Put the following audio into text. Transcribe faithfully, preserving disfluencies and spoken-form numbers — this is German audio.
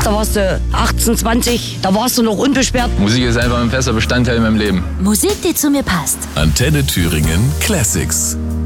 da warst du achtzehn, zwanzig, da warst du noch unbeschwert. Musik ist einfach ein fester Bestandteil in meinem Leben. Musik, die zu mir passt. Antenne Thüringen Classics.